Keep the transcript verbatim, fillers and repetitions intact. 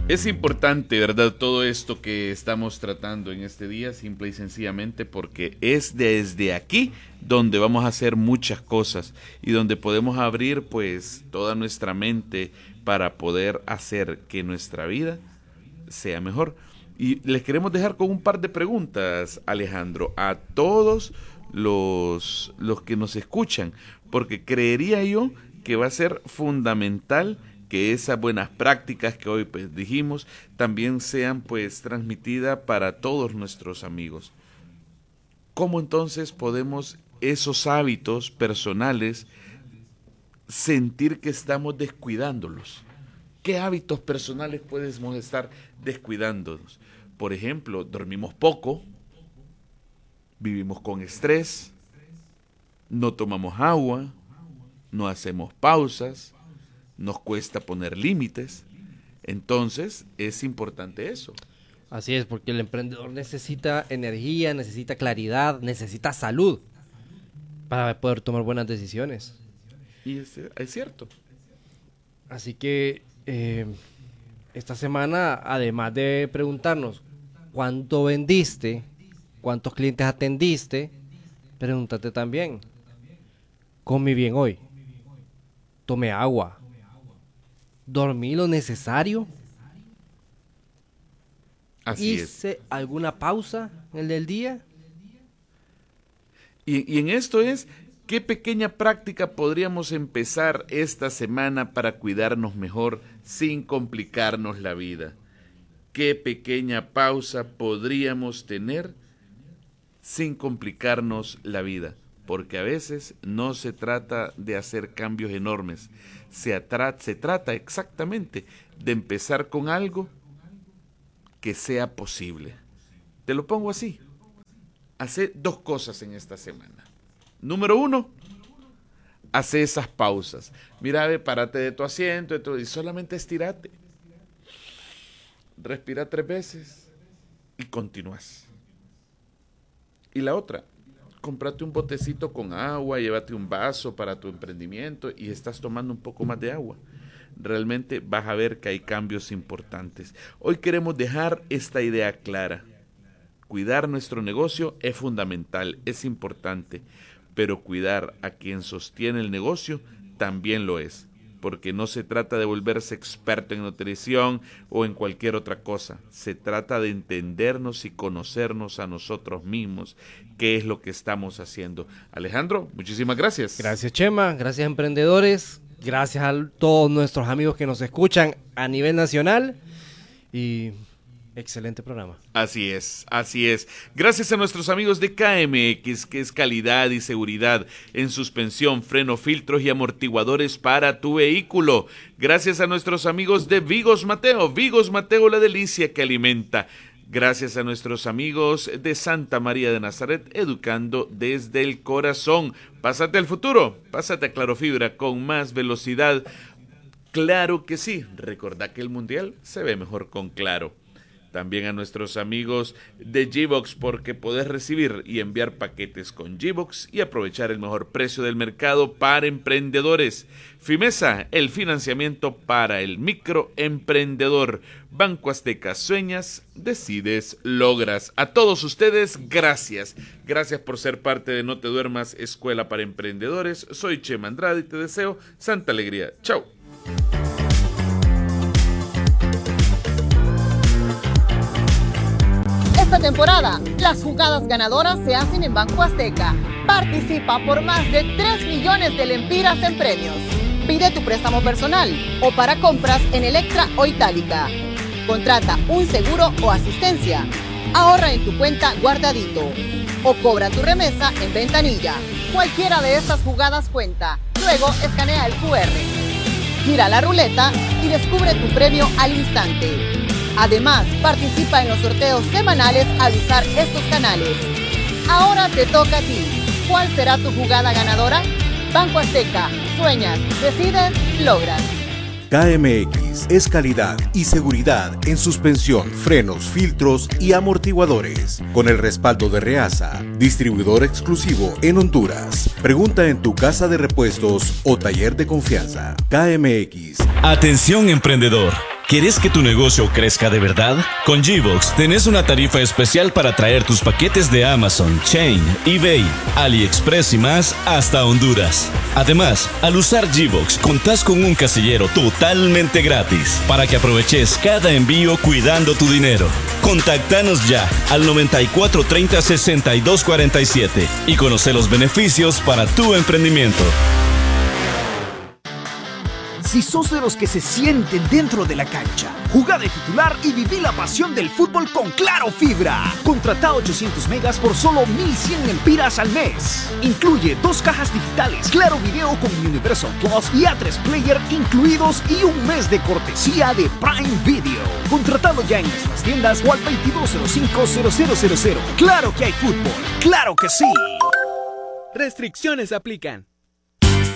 Es importante, ¿verdad?, todo esto que estamos tratando en este día, simple y sencillamente porque es desde aquí donde vamos a hacer muchas cosas y donde podemos abrir pues toda nuestra mente para poder hacer que nuestra vida sea mejor. Y les queremos dejar con un par de preguntas, Alejandro, a todos los, los que nos escuchan, porque creería yo que va a ser fundamental que esas buenas prácticas que hoy pues dijimos también sean pues transmitidas para todos nuestros amigos. ¿Cómo entonces podemos esos hábitos personales sentir que estamos descuidándolos? ¿Qué hábitos personales podemos estar descuidándonos? Por ejemplo, dormimos poco, vivimos con estrés, no tomamos agua, no hacemos pausas, nos cuesta poner límites. Entonces es importante eso. Así es, porque el emprendedor necesita energía, necesita claridad, necesita salud para poder tomar buenas decisiones. Y es, es cierto. Así que eh, esta semana, además de preguntarnos cuánto vendiste, cuántos clientes atendiste, pregúntate también, ¿comí bien hoy? ¿Tomé agua? ¿Dormí lo necesario? Así ¿Hice es. alguna pausa en el del día? Y, y en esto es, ¿qué pequeña práctica podríamos empezar esta semana para cuidarnos mejor sin complicarnos la vida? ¿Qué pequeña pausa podríamos tener sin complicarnos la vida? Porque a veces no se trata de hacer cambios enormes, se, atra- se trata exactamente de empezar con algo que sea posible. Te lo pongo así, hace dos cosas en esta semana. Número uno, hace esas pausas. Mira, ve, párate de tu asiento de tu, y solamente estirate. Respira tres veces y continúas. Y la otra, cómprate un botecito con agua, llévate un vaso para tu emprendimiento y estás tomando un poco más de agua. Realmente vas a ver que hay cambios importantes. Hoy queremos dejar esta idea clara. Cuidar nuestro negocio es fundamental, es importante, pero cuidar a quien sostiene el negocio también lo es, porque no se trata de volverse experto en nutrición o en cualquier otra cosa. Se trata de entendernos y conocernos a nosotros mismos, qué es lo que estamos haciendo. Alejandro, muchísimas gracias. Gracias, Chema. Gracias, emprendedores. Gracias a todos nuestros amigos que nos escuchan a nivel nacional. Y excelente programa. Así es, así es. Gracias a nuestros amigos de K M X, que es calidad y seguridad en suspensión, freno, filtros y amortiguadores para tu vehículo. Gracias a nuestros amigos de Vigos Mateo, Vigos Mateo, la delicia que alimenta. Gracias a nuestros amigos de Santa María de Nazaret, educando desde el corazón. Pásate al futuro, pásate a Claro Fibra con más velocidad. Claro que sí, recordá que el mundial se ve mejor con Claro. También a nuestros amigos de G-Box, porque podés recibir y enviar paquetes con G-Box y aprovechar el mejor precio del mercado para emprendedores. Fimesa, el financiamiento para el microemprendedor. Banco Azteca, sueñas, decides, logras. A todos ustedes, gracias. Gracias por ser parte de No Te Duermas, Escuela para Emprendedores. Soy Chema Andrade y te deseo santa alegría. Chao. Esta temporada, las jugadas ganadoras se hacen en Banco Azteca. Participa por más de tres millones de lempiras en premios. Pide tu préstamo personal o para compras en Electra o Itálica. Contrata un seguro o asistencia. Ahorra en tu cuenta guardadito. O cobra tu remesa en ventanilla. Cualquiera de estas jugadas cuenta. Luego escanea el cu erre. Gira la ruleta y descubre tu premio al instante. Además, participa en los sorteos semanales al usar estos canales. Ahora te toca a ti. ¿Cuál será tu jugada ganadora? Banco Azteca. Sueñas, decides, logras. K M X es calidad y seguridad en suspensión, frenos, filtros y amortiguadores. Con el respaldo de Reasa, distribuidor exclusivo en Honduras. Pregunta en tu casa de repuestos o taller de confianza. K M X. Atención, emprendedor. ¿Querés que tu negocio crezca de verdad? Con Gbox tenés una tarifa especial para traer tus paquetes de Amazon, Chain, eBay, AliExpress y más hasta Honduras. Además, al usar Gbox contás con un casillero totalmente gratis para que aproveches cada envío cuidando tu dinero. Contactanos ya al noventa y cuatro treinta sesenta y dos cuarenta y siete y conoce los beneficios para tu emprendimiento. Si sos de los que se sienten dentro de la cancha, jugá de titular y viví la pasión del fútbol con Claro Fibra. Contratá ochocientos megas por solo mil cien lempiras al mes. Incluye dos cajas digitales, Claro Video con Universal Plus y A tres Player incluidos y un mes de cortesía de Prime Video. Contratalo ya en nuestras tiendas o al veintidós cero cinco cero cero cero cero. Claro que hay fútbol, claro que sí. Restricciones aplican.